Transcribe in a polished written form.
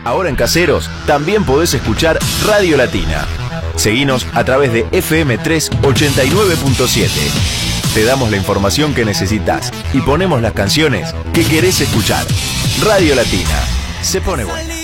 Ahora en Caseros también podés escuchar Radio Latina. Seguinos a través de FM 389.7. Te damos la información que necesitas y ponemos las canciones que querés escuchar. Radio Latina. Se pone bueno.